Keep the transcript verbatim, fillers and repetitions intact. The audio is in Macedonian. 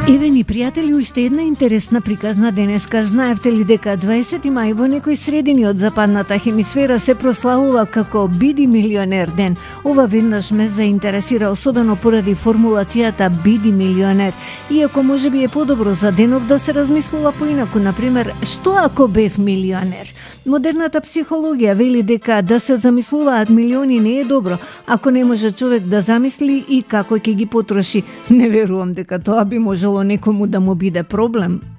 Еве ни пријатели, уште една интересна приказна денеска. Знаевте ли дека дваесети мај во некои средини од западната хемисфера се прославува како Биди милионер ден? Ова веднаш ме заинтересира, особено поради формулацијата Биди милионер. Иако можеби е подобро за денов да се размислува поинаку, например, што ако бев милионер? Модерната психологија вели дека да се замислуваат милиони не е добро, ако не може човек да замисли и како ќе ги потроши. Не верувам дека тоа би можело некому да му биде проблем.